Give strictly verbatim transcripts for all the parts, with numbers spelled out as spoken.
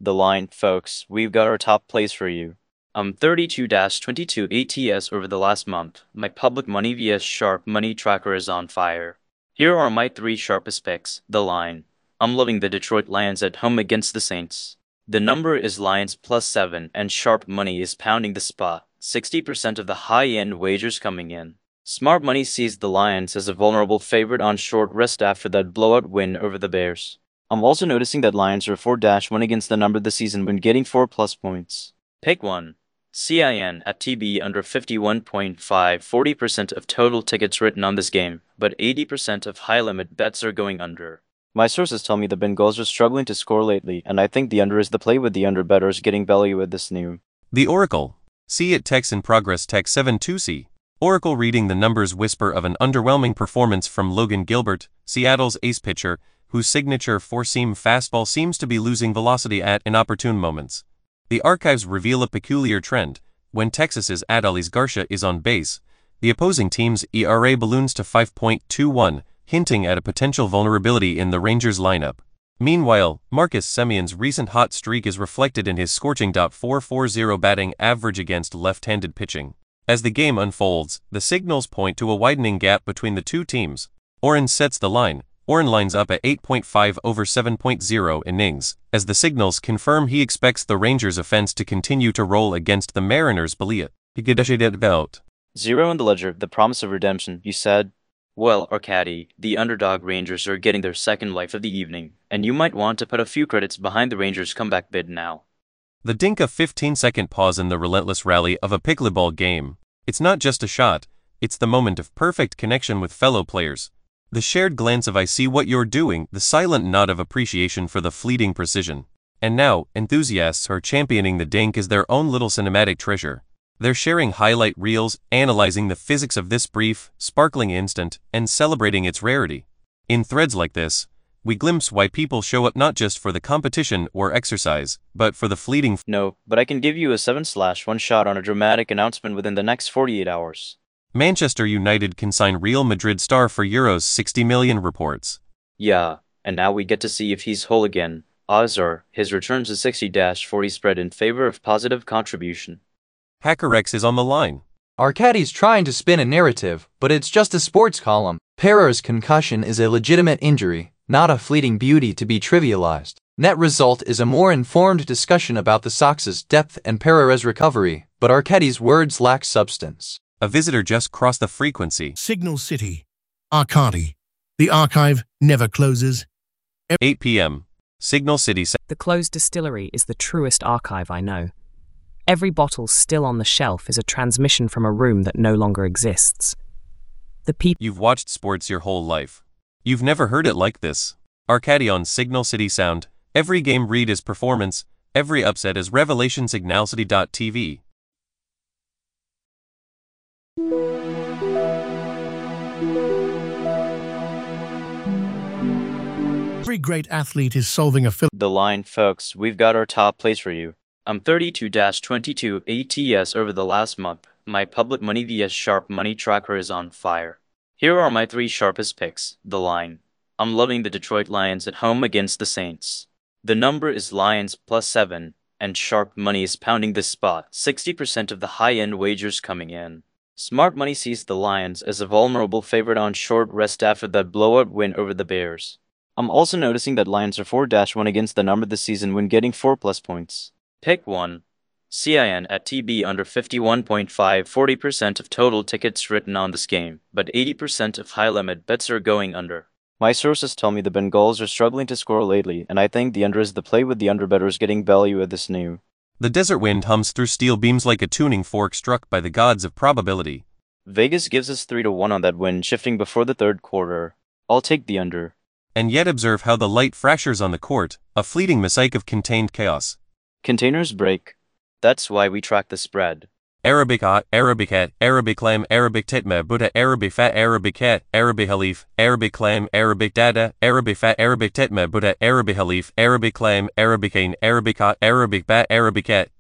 The line, folks, we've got our top plays for you. I'm thirty-two twenty-two A T S over the last month. My public money vs sharp money tracker is on fire. Here are my three sharpest picks. The line. I'm loving the Detroit Lions at home against the Saints. The number is Lions plus seven and sharp money is pounding the spot. sixty percent of the high-end wagers coming in. Smart money sees the Lions as a vulnerable favorite on short rest after that blowout win over the Bears. I'm also noticing that Lions are four one against the number this season when getting four plus points. Pick one. C I N at T B under fifty-one point five. forty percent of total tickets written on this game, but eighty percent of high-limit bets are going under. My sources tell me the Bengals are struggling to score lately, and I think the under is the play with the under bettors getting value with this new. The Oracle. See it text in progress tech seven two C. Oracle reading the numbers whisper of an underwhelming performance from Logan Gilbert, Seattle's ace pitcher, whose signature four-seam fastball seems to be losing velocity at inopportune moments. The archives reveal a peculiar trend. When Texas's Adolis Garcia is on base, the opposing team's E R A balloons to five point two one, hinting at a potential vulnerability in the Rangers lineup. Meanwhile, Marcus Semion's recent hot streak is reflected in his scorching point four four zero batting average against left-handed pitching. As the game unfolds, the signals point to a widening gap between the two teams. Oren sets the line. Oren lines up at eight point five over seven point zero innings, as the signals confirm he expects the Rangers' offense to continue to roll against the Mariners' Belia. Zero in the ledger, the promise of redemption, you said? Well, Arcady, the underdog Rangers are getting their second life of the evening, and you might want to put a few credits behind the Rangers' comeback bid now. The dink of fifteen-second pause in the relentless rally of a pickleball game. It's not just a shot, it's the moment of perfect connection with fellow players. The shared glance of "I see what you're doing," the silent nod of appreciation for the fleeting precision. And now, enthusiasts are championing the dink as their own little cinematic treasure. They're sharing highlight reels, analyzing the physics of this brief, sparkling instant, and celebrating its rarity. In threads like this, we glimpse why people show up not just for the competition or exercise, but for the fleeting f- No, but I can give you a seven slash one shot on a dramatic announcement within the next forty-eight hours. Manchester United can sign Real Madrid star for Euros sixty million reports. Yeah, and now we get to see if he's whole again. Odds are, his returns to sixty forty spread in favor of positive contribution. HackerX is on the line. Arcadi's trying to spin a narrative, but it's just a sports column. Pereira's concussion is a legitimate injury, not a fleeting beauty to be trivialized. Net result is a more informed discussion about the Sox's depth and Pereira's recovery, but Arcadi's words lack substance. A visitor just crossed the frequency. Signal City. Arcadi. The archive never closes. eight p m Signal City. The closed distillery is the truest archive I know. Every bottle still on the shelf is a transmission from a room that no longer exists. The people. You've watched sports your whole life. You've never heard it like this. Arcadi on Signal City Sound. Every game read is performance. Every upset is revelation. Signal City dot T V. Every great athlete is solving a fill. The line, folks, we've got our top plays for you. I'm thirty-two twenty-two A T S over the last month. My public money vs sharp money tracker is on fire. Here are my three sharpest picks. The line. I'm loving the Detroit Lions at home against the Saints. The number is Lions plus seven, and sharp money is pounding this spot. sixty percent of the high-end wagers coming in. Smart money sees the Lions as a vulnerable favorite on short rest after that blowout win over the Bears. I'm also noticing that Lions are four one against the number this season when getting four plus points. Pick one. C I N at T B under fifty-one point five. forty percent of total tickets written on this game, but eighty percent of high-limit bets are going under. My sources tell me the Bengals are struggling to score lately, and I think the under is the play with the under bettors getting value at this new. The desert wind hums through steel beams like a tuning fork struck by the gods of probability. Vegas gives us three to one on that win, shifting before the third quarter. I'll take the under. And yet observe how the light fractures on the court, a fleeting mosaic of contained chaos. Containers break. That's why we track the spread. Arabic A, Arabic A, Arabic Lam, Arabic Titma, Buddha, Arabic Fat, Arabic Cat, Arabic Halif, Arabic Lam, Arabic Dada, Arabic Fat, Arabic Titma, Buddha, Arabic Halif, Arabic Lam, Arabic Ain, Arabic A, Arabic Bat, Arabic Cat,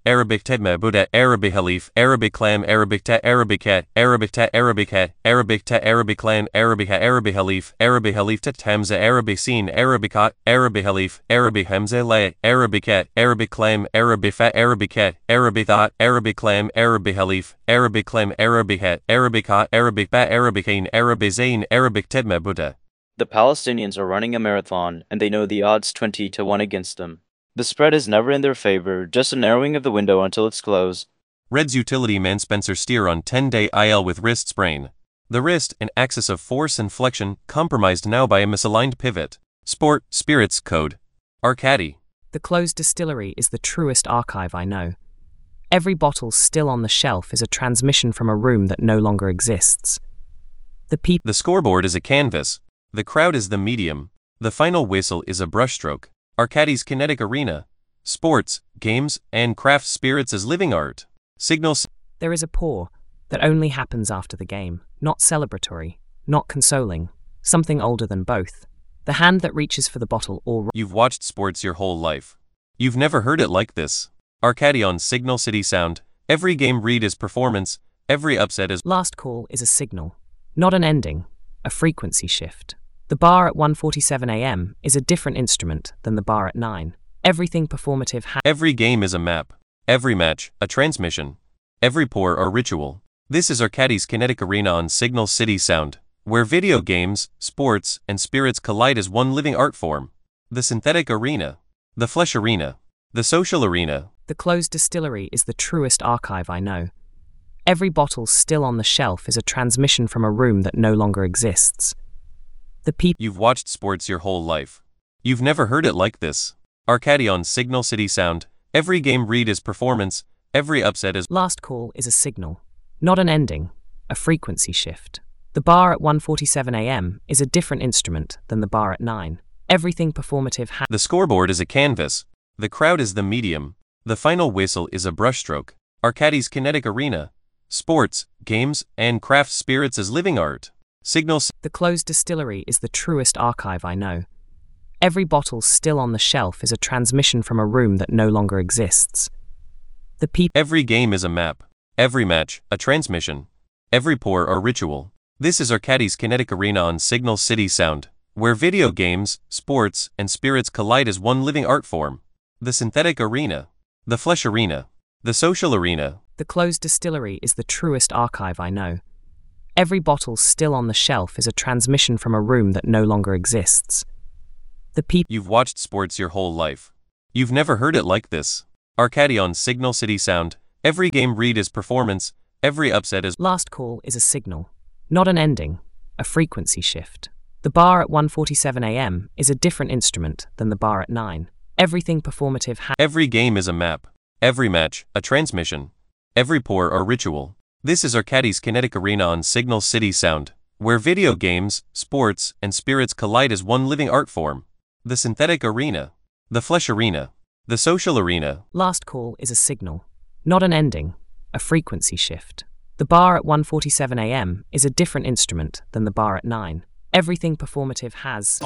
Arabic Tedma Buddha, Arabic Halif, Arabic Clam, Arabic Ta, Arabic Cat, Arabic Ta, Arabic Hat, Arabic Ta, Arabic Clan, Arabic Ha, Arabic Halif, Arabic Halif Tat Hamza, Arabic Sin, Arabic Hot, Arabic Halif, Arabic Hamza La, Arabic Cat, Arabic Clam, Arabic Fat, Arabic Cat, Arabic Thought, Arabic Clam, Arabic Halif, Arabic Clam, Arabic Hat, Arabic Hot, Arabic Ba, Arabic Hain, Arabic Zain, Arabic Tedma Buddha. The Palestinians are running a marathon, and they know the odds twenty to one against them. The spread is never in their favor, just a narrowing of the window until it's closed. Reds utility man Spencer Steer on ten-day I L with wrist sprain. The wrist, an axis of force and flexion, compromised now by a misaligned pivot. Sport, Spirits, Code. Arcadi. The closed distillery is the truest archive I know. Every bottle still on the shelf is a transmission from a room that no longer exists. The peop- The scoreboard is a canvas. The crowd is the medium. The final whistle is a brushstroke. Arcadi's kinetic arena. Sports, games, and craft spirits as living art. Signals. There is a pour that only happens after the game, not celebratory, not consoling, something older than both. The hand that reaches for the bottle or... You've watched sports your whole life. You've never heard it like this. Arcadi on Signal City Sound. Every game read is performance, every upset is... Last call is a signal, not an ending, a frequency shift. The bar at one forty-seven a m is a different instrument than the bar at nine. Everything performative ha- Every game is a map. Every match, a transmission. Every pour a ritual. This is Arcadi's kinetic arena on Signal City Sound, where video games, sports, and spirits collide as one living art form. The synthetic arena. The flesh arena. The social arena. The closed distillery is the truest archive I know. Every bottle still on the shelf is a transmission from a room that no longer exists. The peop- You've watched sports your whole life. You've never heard it like this. Arcadi on Signal City Sound. Every game read is performance, every upset is... Last call is a signal, not an ending, a frequency shift. The bar at one forty-seven a m is a different instrument than the bar at nine. Everything performative ha- The scoreboard is a canvas. The crowd is the medium. The final whistle is a brushstroke. Arcadi's kinetic arena. Sports, games, and craft spirits as living art. Signals. The closed distillery is the truest archive I know. Every bottle still on the shelf is a transmission from a room that no longer exists. The peop- Every game is a map. Every match, a transmission. Every pour a ritual. This is Arcadi's kinetic arena on Signal City Sound, where video games, sports, and spirits collide as one living art form. The synthetic arena. The flesh arena. The social arena. The closed distillery is the truest archive I know. Every bottle still on the shelf is a transmission from a room that no longer exists. The peop- You've watched sports your whole life. You've never heard it like this. Arcadi on Signal City Sound. Every game read is performance, every upset is... Last call is a signal, not an ending, a frequency shift. The bar at one forty-seven a m is a different instrument than the bar at nine. Everything performative ha- Every game is a map. Every match, a transmission. Every pour a ritual. This is Arcadi's kinetic arena on Signal City Sound, where video games, sports, and spirits collide as one living art form. The synthetic arena. The flesh arena. The social arena. Last call is a signal, not an ending, a frequency shift. The bar at one forty-seven a m is a different instrument than the bar at nine. Everything performative has...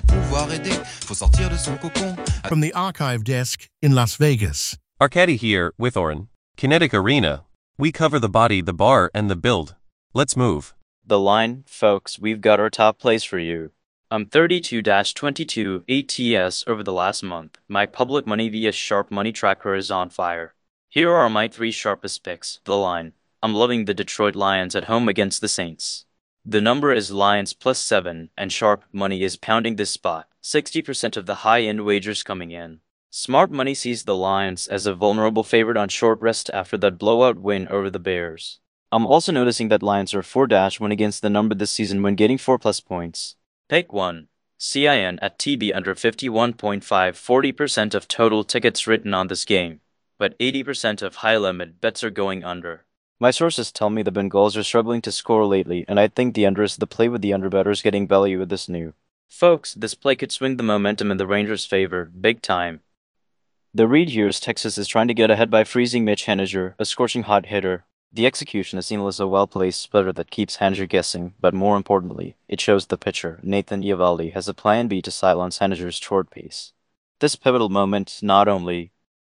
From the archive desk in Las Vegas. Arcadi here, with Oren. Kinetic arena. We cover the body, the bar, and the build. Let's move. The line, folks, we've got our top plays for you. I'm thirty-two twenty-two A T S over the last month. My public money via Sharp Money Tracker is on fire. Here are my three sharpest picks. The line. I'm loving the Detroit Lions at home against the Saints. The number is Lions plus seven, and Sharp Money is pounding this spot. sixty percent of the high-end wagers coming in. Smart Money sees the Lions as a vulnerable favorite on short rest after that blowout win over the Bears. I'm also noticing that Lions are four one against the number this season when getting four plus points. Pick one. C I N at T B under fifty-one point five, forty percent of total tickets written on this game, but eighty percent of high-limit bets are going under. My sources tell me the Bengals are struggling to score lately, and I think the under is the play with the underbettors getting value with this new. Folks, this play could swing the momentum in the Rangers' favor, big time. The read here is Texas is trying to get ahead by freezing Mitch Haniger, a scorching hot hitter. The execution is seen as a well-placed splitter that keeps Haniger guessing, but more importantly, it shows the pitcher, Nathan Eovaldi, has a plan B to silence Haniger's short pace. This pivotal moment not only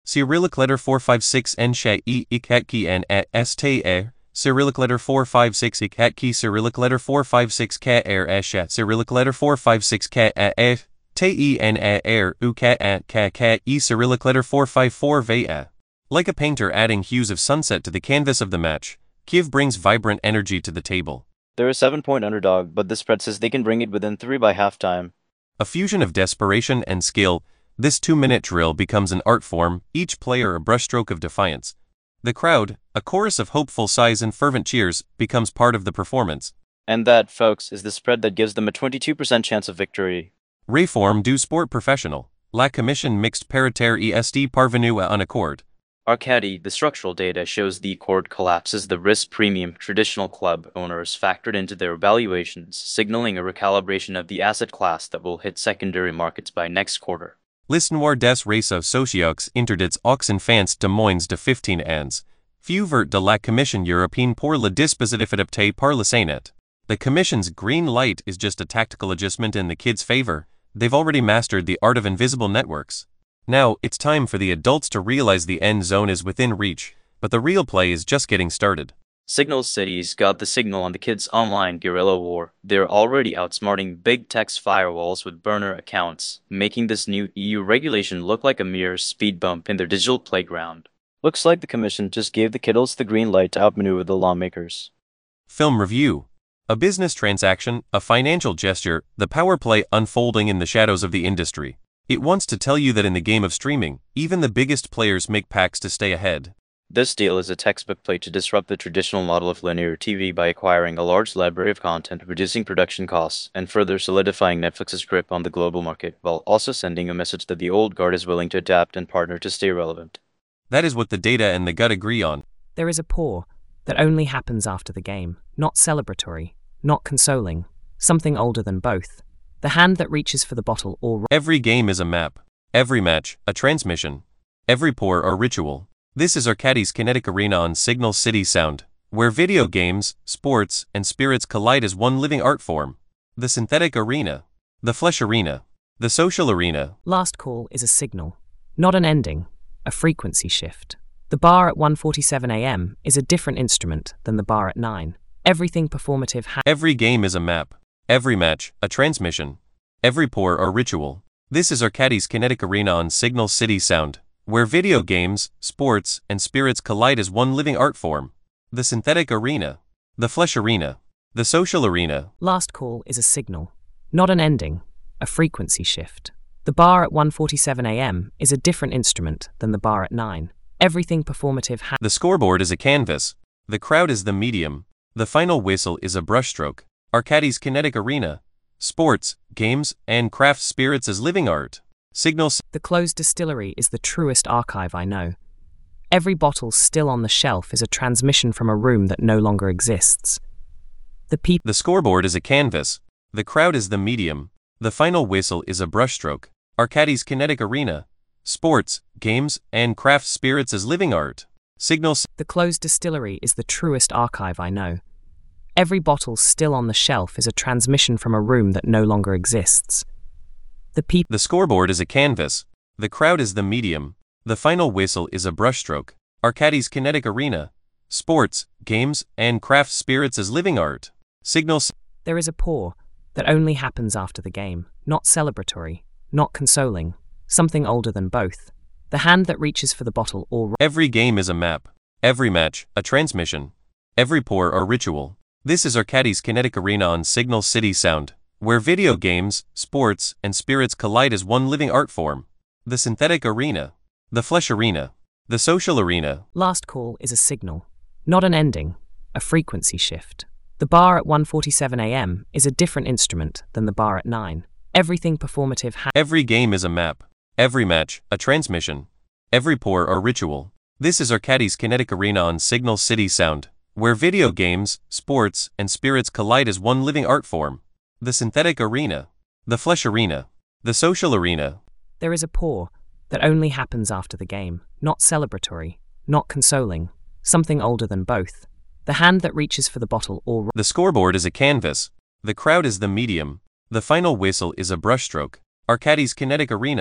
Cyrillic letter four five six N sha e ikatki n a s t a. Cyrillic letter four five six ikatki Cyrillic letter four five six ka er asha Cyrillic letter four five six ka a a te e n a er u ka at ka ka e Cyrillic letter four five four va a. Like a painter adding hues of sunset to the canvas of the match, Kiev brings vibrant energy to the table. They're a seven-point underdog, but the spread says they can bring it within three by halftime. A fusion of desperation and skill, this two-minute drill becomes an art form, each player a brushstroke of defiance. The crowd, a chorus of hopeful sighs and fervent cheers, becomes part of the performance. And that, folks, is the spread that gives them a twenty-two percent chance of victory. Reform du sport professionnel, la commission mixte paritaire est parvenue à un accord. Arcady, the structural data shows the accord collapses the risk premium traditional club owners factored into their valuations, signaling a recalibration of the asset class that will hit secondary markets by next quarter. L'histoire des réseaux sociaux interdits aux enfants de moins de fifteen ans, fut de la Commission européenne pour le dispositif adapté par le Sénat. The Commission's green light is just a tactical adjustment in the kids' favor. They've already mastered the art of invisible networks. Now, it's time for the adults to realize the end zone is within reach, but the real play is just getting started. Signal City's got the signal on the kids' online guerrilla war. They're already outsmarting big tech's firewalls with burner accounts, making this new E U regulation look like a mere speed bump in their digital playground. Looks like the Commission just gave the kiddos the green light to outmaneuver the lawmakers. Film review. A business transaction, a financial gesture, the power play unfolding in the shadows of the industry. It wants to tell you that in the game of streaming, even the biggest players make pacts to stay ahead. This deal is a textbook play to disrupt the traditional model of linear T V by acquiring a large library of content, reducing production costs, and further solidifying Netflix's grip on the global market, while also sending a message that the old guard is willing to adapt and partner to stay relevant. That is what the data and the gut agree on. There is a pour that only happens after the game, not celebratory, not consoling, something older than both. The hand that reaches for the bottle or... Every game is a map. Every match, a transmission. Every pour, a ritual. This is Arcady's kinetic arena on Signal City Sound, where video games, sports, and spirits collide as one living art form. The synthetic arena. The flesh arena. The social arena. Last call is a signal, not an ending, a frequency shift. The bar at one forty-seven a m is a different instrument than the bar at nine. Everything performative ha- Every game is a map. Every match, a transmission. Every pour, a ritual. This is Arcady's kinetic arena on Signal City Sound, where video games, sports, and spirits collide as one living art form. The synthetic arena. The flesh arena. The social arena. Last call is a signal, not an ending, a frequency shift. The bar at one forty-seven a m is a different instrument than the bar at nine. Everything performative ha- The scoreboard is a canvas. The crowd is the medium. The final whistle is a brushstroke. Arcady's kinetic arena. Sports, games, and craft spirits as living art. Signal. The closed distillery is the truest archive I know. Every bottle still on the shelf is a transmission from a room that no longer exists. The people. The scoreboard is a canvas. The crowd is the medium. The final whistle is a brushstroke. Arcady's kinetic arena. Sports, games, and craft spirits as living art. Signal. The closed distillery is the truest archive I know. Every bottle still on the shelf is a transmission from a room that no longer exists. The people. The scoreboard is a canvas. The crowd is the medium. The final whistle is a brushstroke. Arcady's kinetic arena. Sports, games, and craft spirits as living art. Signal. There is a pour that only happens after the game, not celebratory, not consoling, something older than both. The hand that reaches for the bottle or... Every game is a map. Every match, a transmission. Every pour, a ritual. This is Arcady's kinetic arena on Signal City Sound, where video games, sports, and spirits collide as one living art form. The synthetic arena. The flesh arena. The social arena. Last call is a signal, not an ending, a frequency shift. The bar at one forty-seven a m is a different instrument than the bar at nine. Everything performative ha- Every game is a map. Every match, a transmission. Every pour, a ritual. This is Arcady's kinetic arena on Signal City Sound, where video games, sports, and spirits collide as one living art form. The synthetic arena. The flesh arena. The social arena. There is a pour that only happens after the game, not celebratory, not consoling, something older than both. The hand that reaches for the bottle or... The scoreboard is a canvas. The crowd is the medium. The final whistle is a brushstroke. Arcady's kinetic arena.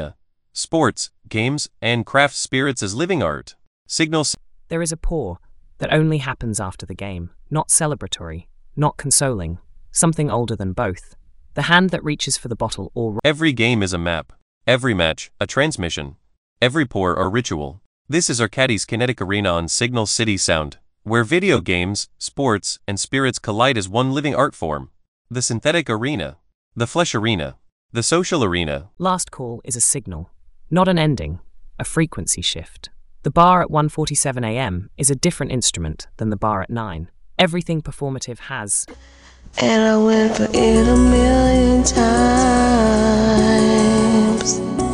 sports, games, and craft spirits as living art. Signal There is a pour that only happens after the game, not celebratory, not consoling, something older than both. The hand that reaches for the bottle or... Every game is a map. Every match, a transmission. Every pour or ritual. This is Arcadie's Kinetic Arena on Signal City Sound, where video games, sports, and spirits collide as one living art form. The synthetic arena. The flesh arena. The social arena. Last call is a signal, not an ending, a frequency shift. The bar at one forty-seven a m is a different instrument than the bar at nine. Everything performative has... And I went for it a million times.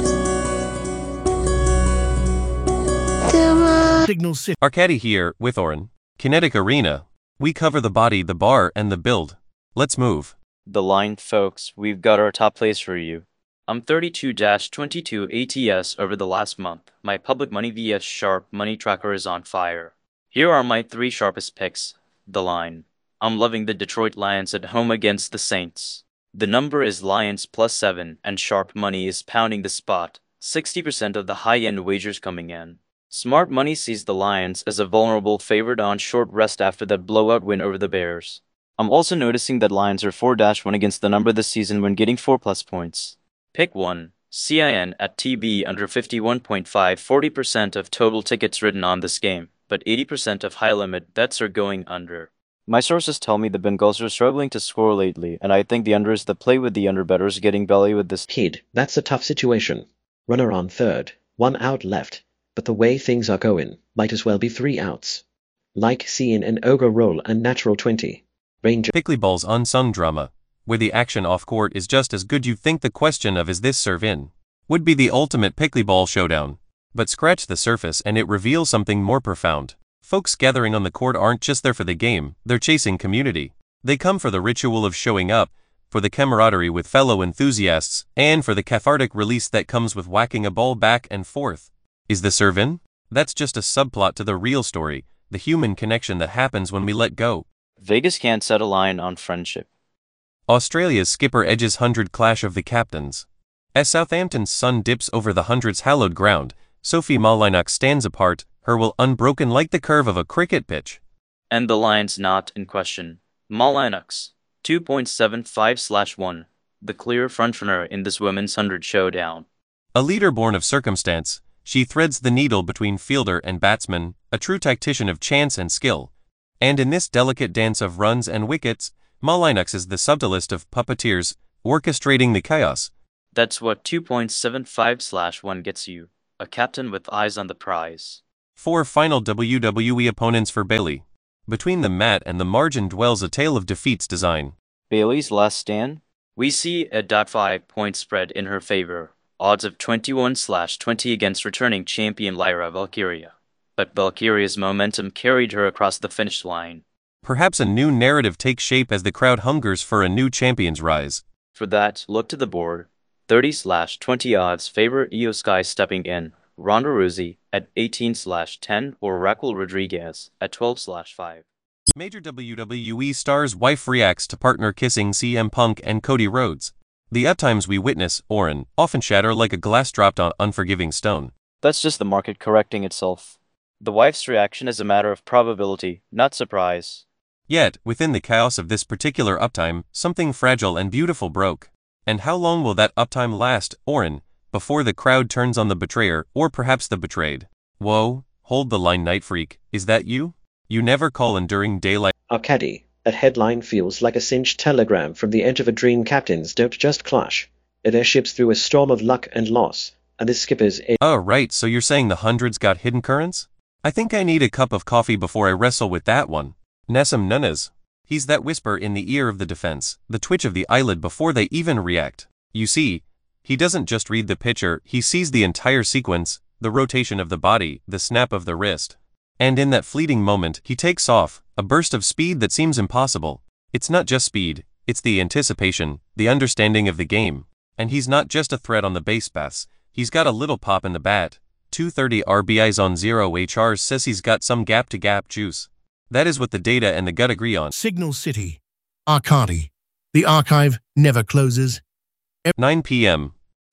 Signal City. Arcadie here, with Oren. Kinetic Arena. We cover the body, the bar, and the build. Let's move. The line, folks, we've got our top plays for you. I'm thirty-two dash twenty-two A T S over the last month. My public money vs Sharp money tracker is on fire. Here are my three sharpest picks. The line. I'm loving the Detroit Lions at home against the Saints. The number is Lions plus seven, and Sharp money is pounding the spot. sixty percent of the high-end wagers coming in. Smart money sees the Lions as a vulnerable favorite on short rest after that blowout win over the Bears. I'm also noticing that Lions are four dash one against the number this season when getting four plus points. Pick one. C I N at T B under fifty-one point five. forty percent of total tickets written on this game, but eighty percent of high-limit bets are going under. My sources tell me the Bengals are struggling to score lately, and I think the unders that play with the underbettors getting belly with this. Kid, that's a tough situation. Runner on third, one out left, but the way things are going, might as well be three outs. Like seeing an ogre roll and natural twenty. Ranger. Pickleball's unsung drama, where the action off-court is just as good. You'd think the question of is this serve in would be the ultimate pickleball showdown. But scratch the surface and it reveals something more profound. Folks gathering on the court aren't just there for the game, they're chasing community. They come for the ritual of showing up, for the camaraderie with fellow enthusiasts, and for the cathartic release that comes with whacking a ball back and forth. Is the serve in? That's just a subplot to the real story, the human connection that happens when we let go. Vegas can't set a line on friendship. Australia's skipper edges hundred clash of the captains. As Southampton's sun dips over the hundred's hallowed ground, Sophie Malinac stands apart, her will unbroken like the curve of a cricket pitch. And the line's not in question. Malinac, two point seven five slash one, the clear frontrunner in this women's hundred showdown. A leader born of circumstance, she threads the needle between fielder and batsman, a true tactician of chance and skill. And in this delicate dance of runs and wickets, Malinac is the subtlest of puppeteers, orchestrating the chaos. That's what two point seven five slash one gets you, a captain with eyes on the prize. Four final W W E opponents for Bailey. Between the mat and the margin dwells a tale of defeats design. Bailey's last stand? We see a five point spread in her favor, odds of twenty-one slash twenty against returning champion Lyra Valkyria. But Valkyria's momentum carried her across the finish line. Perhaps a new narrative takes shape as the crowd hungers for a new champion's rise. For that, look to the board. thirty slash twenty odds favor Io Sky stepping in, Ronda Rousey at eighteen slash ten or Raquel Rodriguez at twelve slash five. Major W W E star's wife reacts to partner kissing C M Punk and Cody Rhodes. The uptimes we witness, Oren, often shatter like a glass dropped on unforgiving stone. That's just the market correcting itself. The wife's reaction is a matter of probability, not surprise. Yet, within the chaos of this particular uptime, something fragile and beautiful broke. And how long will that uptime last, Oren, before the crowd turns on the betrayer, or perhaps the betrayed? Whoa, hold the line, Night Freak, is that you? You never call enduring daylight. Arcadie, that headline feels like a cinched telegram from the edge of a dream. Captains don't just clash. It airships through a storm of luck and loss, and the skipper's a- Oh right, so you're saying the hundreds got hidden currents? I think I need a cup of coffee before I wrestle with that one. Nassim Nunez. He's that whisper in the ear of the defense, the twitch of the eyelid before they even react. You see, he doesn't just read the picture, he sees the entire sequence, the rotation of the body, the snap of the wrist. And in that fleeting moment, he takes off, a burst of speed that seems impossible. It's not just speed, it's the anticipation, the understanding of the game. And he's not just a threat on the base paths, he's got a little pop in the bat. two thirty R B Is on zero H Rs says he's got some gap-to-gap juice. That is what the data and the gut agree on. Signal City. Arcadie. The archive never closes. nine p m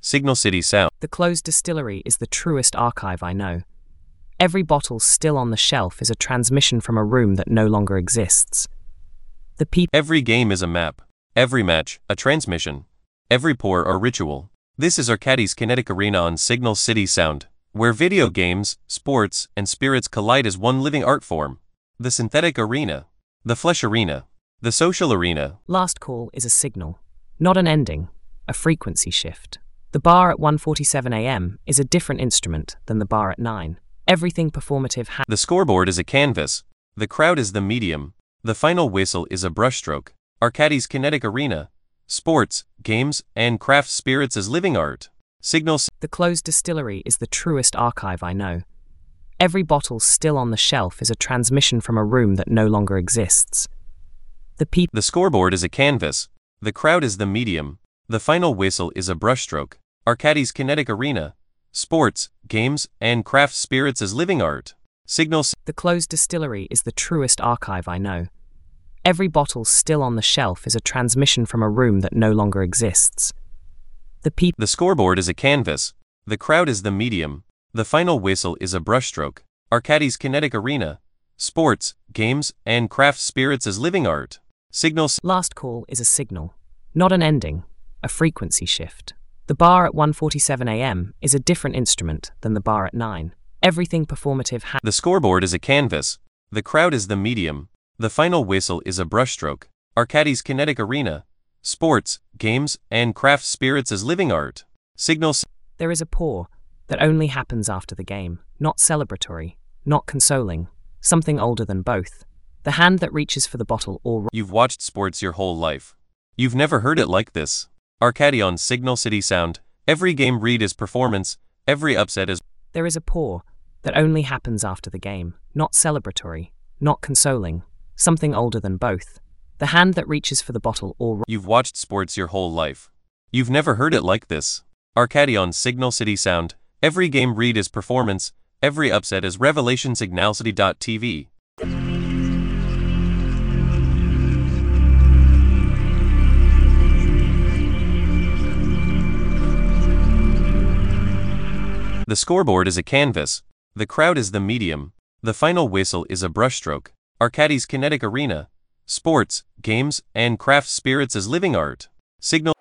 Signal City Sound. The closed distillery is the truest archive I know. Every bottle still on the shelf is a transmission from a room that no longer exists. The people. Every game is a map. Every match, a transmission. Every pour, a ritual. This is Arcadie's Kinetic Arena on Signal City Sound, where video games, sports, and spirits collide as one living art form. The synthetic arena. The flesh arena. The social arena. Last call is a signal, not an ending, a frequency shift. The bar at one forty-seven a m is a different instrument than the bar at nine. Everything performative has. The scoreboard is a canvas. The crowd is the medium. The final whistle is a brushstroke. Arcadie's Kinetic Arena. Sports, games, and craft spirits as living art. Signal. The closed distillery is the truest archive I know. Every bottle still on the shelf is a transmission from a room that no longer exists. The people. The scoreboard is a canvas. The crowd is the medium. The final whistle is a brushstroke. Arcadie's Kinetic Arena. Sports, games, and craft spirits as living art. Signal. The closed distillery is the truest archive I know. Every bottle still on the shelf is a transmission from a room that no longer exists. The people. The scoreboard is a canvas. The crowd is the medium. The final whistle is a brushstroke. Arcadie's Kinetic Arena. Sports, games, and craft spirits as living art. Signal. Last call is a signal, not an ending, a frequency shift. The bar at one forty-seven a m is a different instrument than the bar at nine. Everything performative has. The scoreboard is a canvas. The crowd is the medium. The final whistle is a brushstroke. Arcadie's Kinetic Arena. Sports, games, and craft spirits as living art. Signal. There is a pour that only happens after the game, not celebratory, not consoling, something older than both. The hand that reaches for the bottle or. You've watched sports your whole life. You've never heard it like this. Arcadie on Signal City Sound. Every game read is performance. Every upset is. There is a pour that only happens after the game, not celebratory, not consoling, something older than both. The hand that reaches for the bottle or. You've watched sports your whole life. You've never heard it like this. Arcadie on Signal City Sound. Every game read is performance. Every upset is revelation. Signal City dot T V. The scoreboard is a canvas. The crowd is the medium. The final whistle is a brushstroke. Arcadie's Kinetic Arena. Sports, games, and craft spirits as living art. Signal.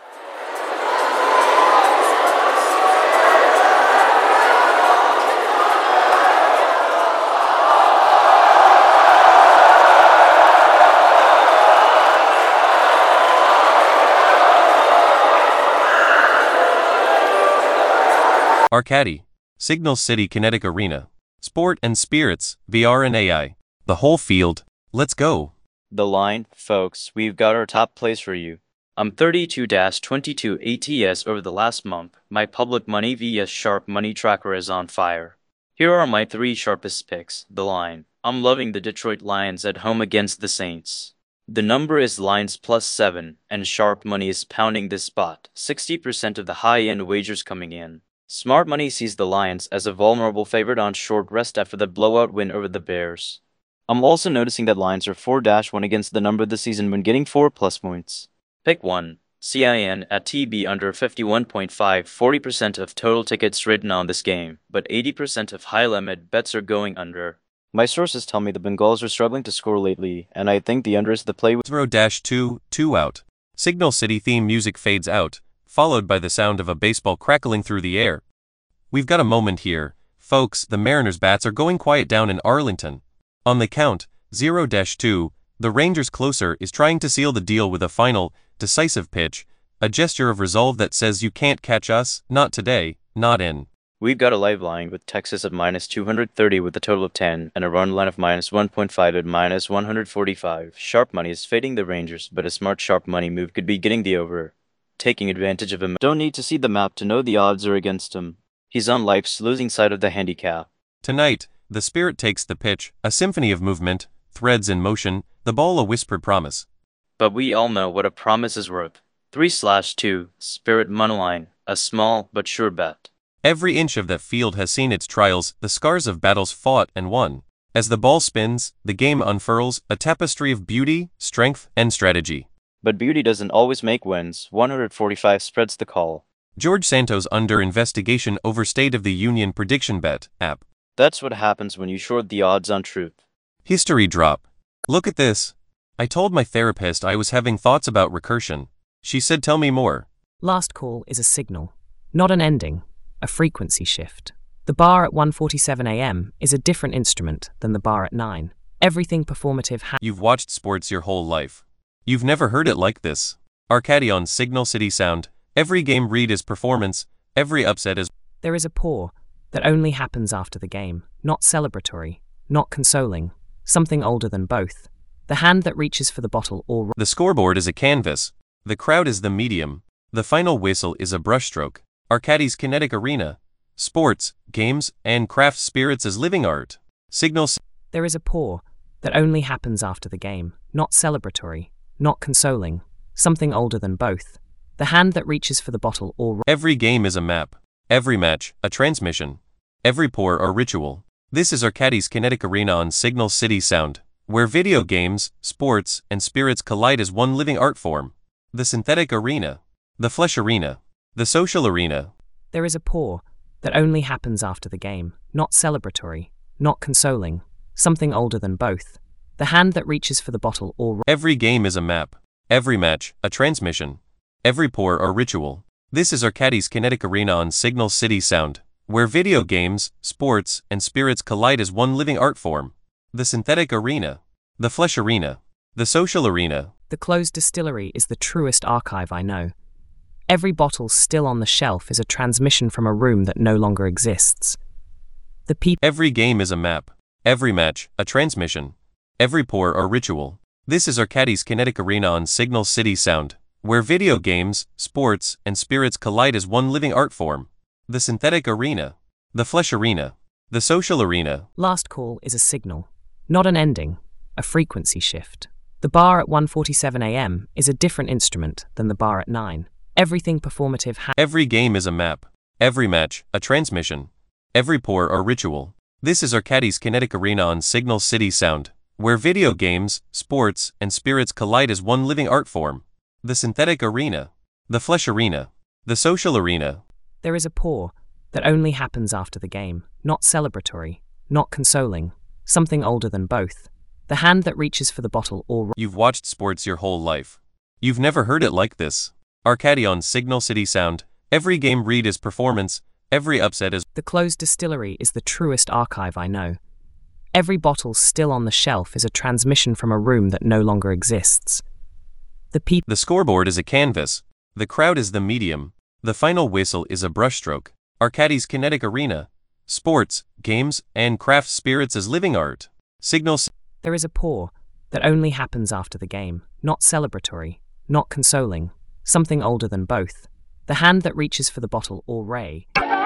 Arcadie. Signal City Kinetic Arena. Sport and spirits, V R and A I. The whole field. Let's go. The line, folks, we've got our top plays for you. I'm thirty-two twenty-two A T S over the last month. My public money vs Sharp Money Tracker is on fire. Here are my three sharpest picks. The line. I'm loving the Detroit Lions at home against the Saints. The number is Lions plus seven, and Sharp Money is pounding this spot. sixty percent of the high-end wagers coming in. Smart Money sees the Lions as a vulnerable favorite on short rest after the blowout win over the Bears. I'm also noticing that Lions are four one against the number this season when getting four plus points. Pick one. C I N at T B under fifty-one point five. forty percent of total tickets written on this game, but eighty percent of high-limit bets are going under. My sources tell me the Bengals are struggling to score lately, and I think the under is the play. zero two, two out. Signal City theme music fades out, followed by the sound of a baseball crackling through the air. We've got a moment here, folks. The Mariners' bats are going quiet down in Arlington. On the count, zero two, the Rangers closer is trying to seal the deal with a final, decisive pitch, a gesture of resolve that says you can't catch us, not today, not in. We've got a live line with Texas at minus two hundred thirty with a total of ten, and a run line of minus one point five at minus one hundred forty-five. Sharp Money is fading the Rangers, but a smart Sharp Money move could be getting the over. Taking advantage of him. Don't need to see the map to know the odds are against him. He's on life's losing side of the handicap. Tonight, the Spirit takes the pitch, a symphony of movement, threads in motion, the ball a whispered promise. But we all know what a promise is worth. three slash two, Spirit moneyline, a small but sure bet. Every inch of that field has seen its trials, the scars of battles fought and won. As the ball spins, the game unfurls, a tapestry of beauty, strength, and strategy. But beauty doesn't always make wins. one forty-five spreads the call. George Santos under investigation over State of the Union prediction bet app. That's what happens when you short the odds on truth. History drop. Look at this. I told my therapist I was having thoughts about recursion. She said tell me more. Last call is a signal, not an ending, a frequency shift. The bar at one forty-seven a m is a different instrument than the bar at nine. Everything performative ha- You've watched sports your whole life. You've never heard it like this. Arcadi on Signal City Sound. Every game read is performance, every upset is... There is a pour that only happens after the game, not celebratory, not consoling, something older than both. The hand that reaches for the bottle or... The scoreboard is a canvas. The crowd is the medium. The final whistle is a brushstroke. Arcadi's kinetic arena. Sports, games, and craft spirits as living art. Signal... There is a pour that only happens after the game, not celebratory, not consoling, something older than both. The hand that reaches for the bottle or... Every game is a map. Every match, a transmission. Every pour, a ritual. This is Arcadi's kinetic arena on Signal City Sound, where video games, sports, and spirits collide as one living art form. The synthetic arena. The flesh arena. The social arena. There is a pour that only happens after the game, not celebratory, not consoling, something older than both. The hand that reaches for the bottle or... Every game is a map. Every match, a transmission. Every pour, a ritual. This is Arcadi's kinetic arena on Signal City Sound, where video games, sports, and spirits collide as one living art form. The synthetic arena. The flesh arena. The social arena. The closed distillery is the truest archive I know. Every bottle still on the shelf is a transmission from a room that no longer exists. The people... Every game is a map. Every match, a transmission. Every pour, a ritual. This is Arcadi's kinetic arena on Signal City Sound, where video games, sports, and spirits collide as one living art form. The synthetic arena. The flesh arena. The social arena. Last call is a signal, not an ending, a frequency shift. The bar at one forty-seven a m is a different instrument than the bar at nine. Everything performative ha- Every game is a map. Every match, a transmission. Every pour, a ritual. This is Arcadi's kinetic arena on Signal City Sound, where video games, sports, and spirits collide as one living art form. The synthetic arena. The flesh arena. The social arena. There is a pour that only happens after the game, not celebratory, not consoling, something older than both. The hand that reaches for the bottle or... You've watched sports your whole life. You've never heard it like this. Arcadi on Signal City Sound. Every game read is performance, every upset is... The closed distillery is the truest archive I know. Every bottle still on the shelf is a transmission from a room that no longer exists. The people... The scoreboard is a canvas. The crowd is the medium. The final whistle is a brushstroke. Arcadi's kinetic arena. Sports, games, and craft spirits as living art. Signal... There is a pour that only happens after the game, not celebratory, not consoling, something older than both. The hand that reaches for the bottle or ray.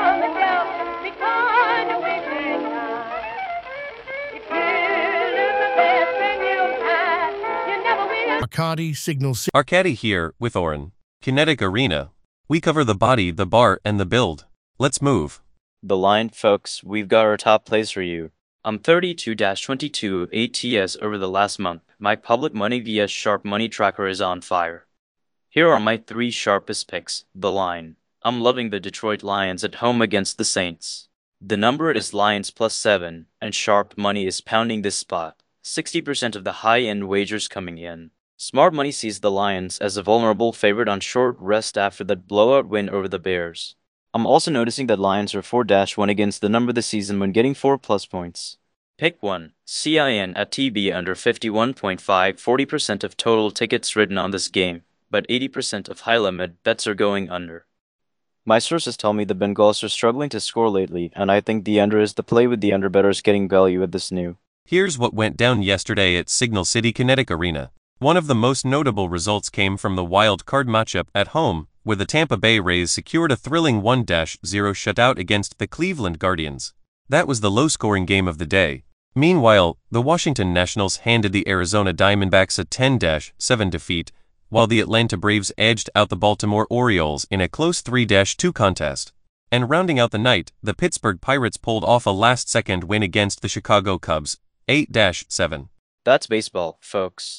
Arcadi Signal City. Arcadi here, with Oren. Kinetic arena. We cover the body, the bar, and the build. Let's move. The line, folks, we've got our top plays for you. I'm thirty-two twenty-two A T S over the last month. My public money vs Sharp Money Tracker is on fire. Here are my three sharpest picks. The line. I'm loving the Detroit Lions at home against the Saints. The number is Lions plus seven, and Sharp Money is pounding this spot. sixty percent of the high-end wagers coming in. Smart Money sees the Lions as a vulnerable favorite on short rest after that blowout win over the Bears. I'm also noticing that Lions are four one against the number this season when getting four plus points. Pick one. C I N at T B under fifty-one point five. forty percent of total tickets written on this game, but eighty percent of high-limit bets are going under. My sources tell me the Bengals are struggling to score lately, and I think the under is the play with the underbettors getting value at this new. Here's what went down yesterday at Signal City Kinetic Arena. One of the most notable results came from the wild card matchup at home, where the Tampa Bay Rays secured a thrilling one zero shutout against the Cleveland Guardians. That was the low-scoring game of the day. Meanwhile, the Washington Nationals handed the Arizona Diamondbacks a ten seven defeat, while the Atlanta Braves edged out the Baltimore Orioles in a close three two contest. And rounding out the night, the Pittsburgh Pirates pulled off a last-second win against the Chicago Cubs, eight seven. That's baseball, folks.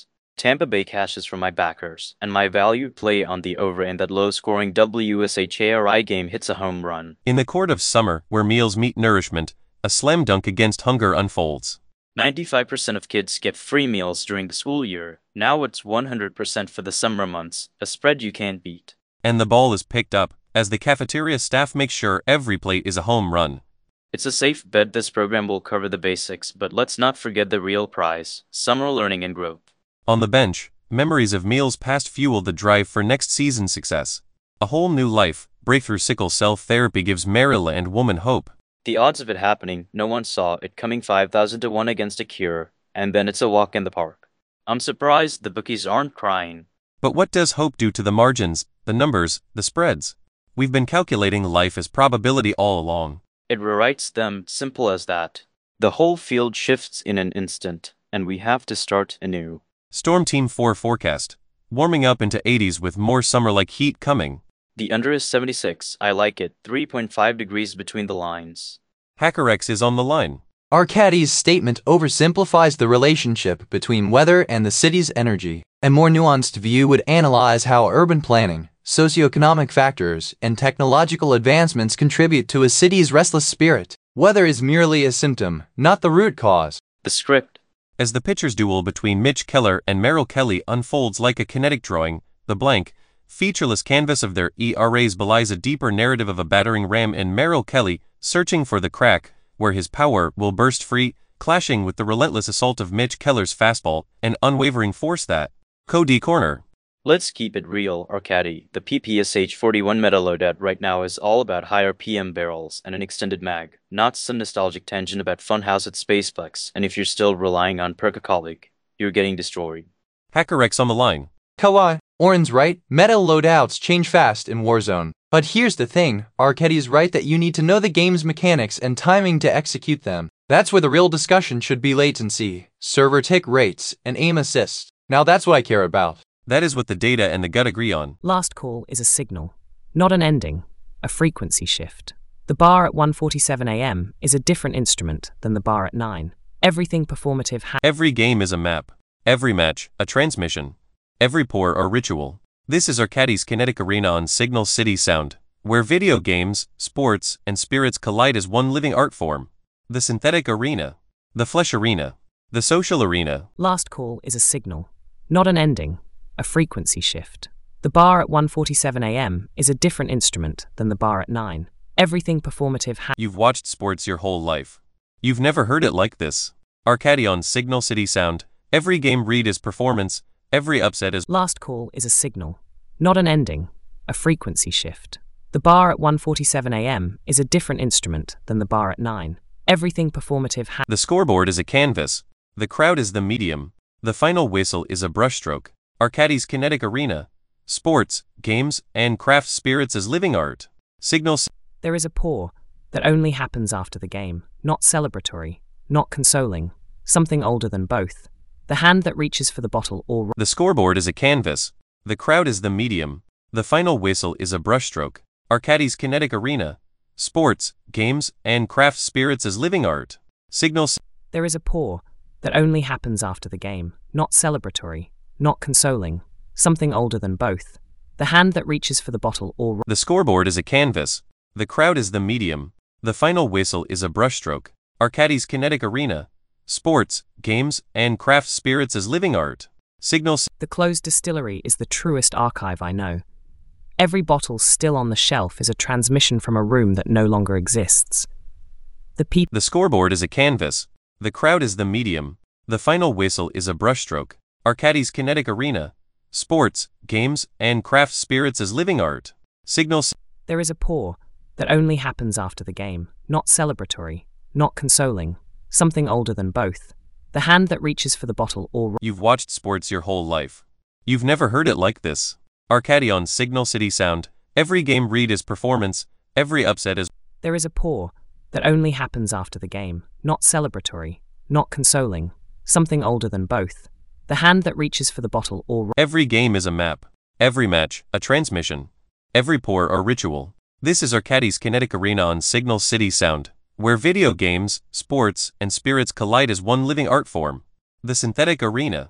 Tampa Bay cashes from my backers, and my value play on the over in that low-scoring W S H A R I game hits a home run. In the court of summer, where meals meet nourishment, a slam dunk against hunger unfolds. ninety-five percent of kids get free meals during the school year. Now it's one hundred percent for the summer months, a spread you can't beat. And the ball is picked up, as the cafeteria staff makes sure every plate is a home run. It's a safe bet this program will cover the basics, but let's not forget the real prize, summer learning and growth. On the bench, memories of meals past fuel the drive for next season's success. A whole new life, breakthrough sickle cell therapy gives Marilla and woman hope. The odds of it happening, no one saw it coming five thousand to one against a cure, and then it's a walk in the park. I'm surprised the bookies aren't crying. But what does hope do to the margins, the numbers, the spreads? We've been calculating life as probability all along. It rewrites them, simple as that. The whole field shifts in an instant, and we have to start anew. Storm Team four forecast. Warming up into eighties with more summer-like heat coming. The under is seventy-six, I like it, three point five degrees between the lines. HackerX is on the line. Arcadi's statement oversimplifies the relationship between weather and the city's energy. A more nuanced view would analyze how urban planning, socioeconomic factors, and technological advancements contribute to a city's restless spirit. Weather is merely a symptom, not the root cause. The script. As the pitcher's duel between Mitch Keller and Merrill Kelly unfolds like a kinetic drawing, the blank, featureless canvas of their E R As belies a deeper narrative of a battering ram in Merrill Kelly, searching for the crack, where his power will burst free, clashing with the relentless assault of Mitch Keller's fastball, and unwavering force that. Cody Corner. Let's keep it real, Arcady. The P P S H forty-one meta loadout right now is all about higher P M barrels and an extended mag, not some nostalgic tangent about Funhouse at Spaceplex, and if you're still relying on Percocolic, you're getting destroyed. HackerX on the line. Kawhi, Oren's right, meta loadouts change fast in Warzone. But here's the thing, Arcady's right that you need to know the game's mechanics and timing to execute them. That's where the real discussion should be: latency, server tick rates, and aim assist. Now that's what I care about. That is what the data and the gut agree on. Last call is a signal, not an ending, a frequency shift. The bar at one forty-seven a m is a different instrument than the bar at nine. Everything performative has... Every game is a map. Every match, a transmission. Every pour or ritual. This is Arcady's Kinetic Arena on Signal City Sound, where video games, sports, and spirits collide as one living art form. The synthetic arena. The flesh arena. The social arena. Last call is a signal, not an ending, a frequency shift. The bar at one forty-seven a m is a different instrument than the bar at nine. Everything performative has... You've watched sports your whole life. You've never heard it like this. Arcady on Signal City Sound. Every game read is performance. Every upset is... Last call is a signal, not an ending, a frequency shift. The bar at one forty-seven a m is a different instrument than the bar at nine. Everything performative has... The scoreboard is a canvas. The crowd is the medium. The final whistle is a brushstroke. Arcady's Kinetic Arena. Sports, games, and craft spirits as living art. Signal... There is a pour that only happens after the game, not celebratory, not consoling, something older than both. The hand that reaches for the bottle or... The scoreboard is a canvas. The crowd is the medium. The final whistle is a brushstroke. Arcady's Kinetic Arena. Sports, games, and craft spirits as living art. Signal... There is a pour that only happens after the game, not celebratory, not consoling, something older than both. The hand that reaches for the bottle or... The scoreboard is a canvas. The crowd is the medium. The final whistle is a brushstroke. Arcady's Kinetic Arena. Sports, games, and craft spirits as living art. Signal... The closed distillery is the truest archive I know. Every bottle still on the shelf is a transmission from a room that no longer exists. The pe... The scoreboard is a canvas. The crowd is the medium. The final whistle is a brushstroke. Arcady's Kinetic Arena. Sports, games, and craft spirits as living art. Signal... There is a pour that only happens after the game, not celebratory, not consoling, something older than both. The hand that reaches for the bottle or... You've watched sports your whole life. You've never heard it like this. Arcady on Signal City Sound. Every game read is performance. Every upset is... There is a pour that only happens after the game, not celebratory, not consoling, something older than both. The hand that reaches for the bottle or... Every game is a map. Every match, a transmission. Every pour or ritual. This is Arcady's Kinetic Arena on Signal City Sound, where video games, sports, and spirits collide as one living art form. The synthetic arena.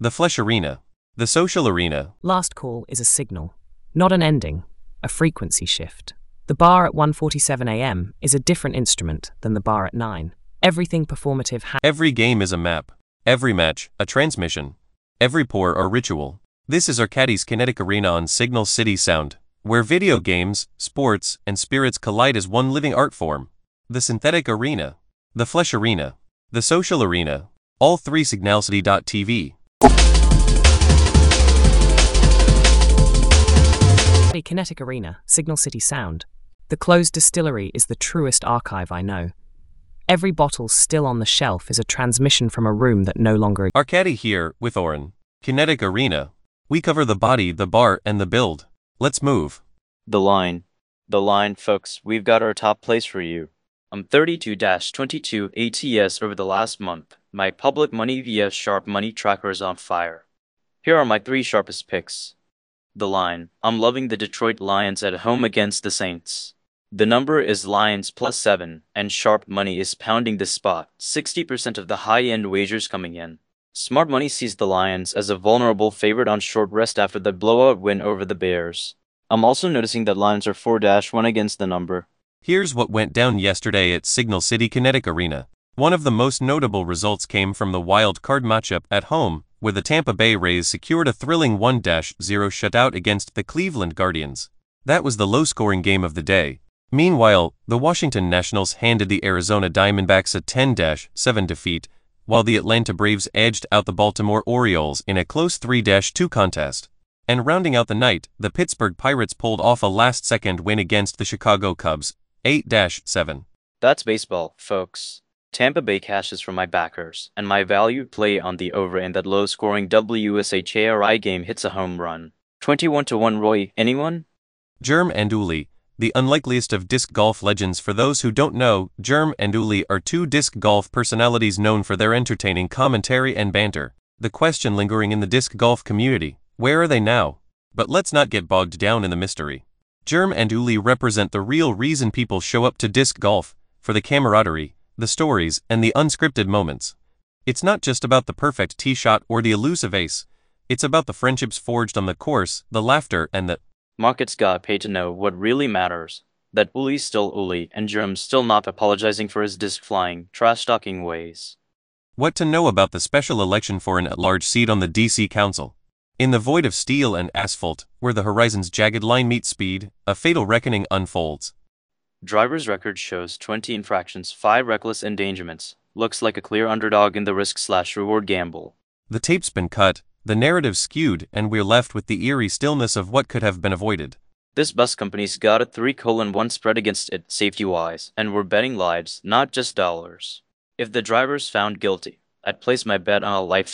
The flesh arena. The social arena. Last call is a signal, not an ending, a frequency shift. The bar at one forty-seven a m is a different instrument than the bar at nine. Everything performative has... Every game is a map. Every match, a transmission. Every pour or ritual. This is Arcadie's Kinetic Arena on Signal City Sound, where video games, sports, and spirits collide as one living art form. The synthetic arena. The flesh arena. The social arena. All three signalcity dot t v. Kinetic Arena, Signal City Sound. The closed distillery is the truest archive I know. Every bottle still on the shelf is a transmission from a room that no longer exists. Arcadie here, with Oren. Kinetic Arena. We cover the body, the bar, and the build. Let's move. The line. The line, folks, we've got our top place for you. I'm thirty-two dash twenty-two A T S over the last month. My public money via Sharp Money tracker is on fire. Here are my three sharpest picks. The line. I'm loving the Detroit Lions at home against the Saints. The number is Lions plus seven, and Sharp Money is pounding this spot, sixty percent of the high-end wagers coming in. Smart Money sees the Lions as a vulnerable favorite on short rest after the blowout win over the Bears. I'm also noticing that Lions are four dash one against the number. Here's what went down yesterday at Signal City Kinetic Arena. One of the most notable results came from the wild card matchup at home, where the Tampa Bay Rays secured a thrilling one zero shutout against the Cleveland Guardians. That was the low-scoring game of the day. Meanwhile, the Washington Nationals handed the Arizona Diamondbacks a ten seven defeat, while the Atlanta Braves edged out the Baltimore Orioles in a close three two contest. And rounding out the night, the Pittsburgh Pirates pulled off a last-second win against the Chicago Cubs, eight seven. That's baseball, folks. Tampa Bay cashes for my backers, and my value play on the over in that low-scoring W S H A R I game hits a home run. twenty-one to one Roy, anyone? Germ and Uli, the unlikeliest of disc golf legends. For those who don't know, Germ and Uli are two disc golf personalities known for their entertaining commentary and banter. The question lingering in the disc golf community, where are they now? But let's not get bogged down in the mystery. Germ and Uli represent the real reason people show up to disc golf, for the camaraderie, the stories, and the unscripted moments. It's not just about the perfect tee shot or the elusive ace. It's about the friendships forged on the course, the laughter, and the... Markets got paid to know what really matters. That Uli's still Uli, and Germ's still not apologizing for his disc-flying, trash-talking ways. What to know about the special election for an at-large seat on the D C Council. In the void of steel and asphalt, where the horizon's jagged line meets speed, a fatal reckoning unfolds. Driver's record shows twenty infractions, five reckless endangerments. Looks like a clear underdog in the risk-slash-reward gamble. The tape's been cut, the narrative skewed, and we're left with the eerie stillness of what could have been avoided. This bus company's got a three colon one spread against it, safety-wise, and we're betting lives, not just dollars. If the driver's found guilty, I'd place my bet on a life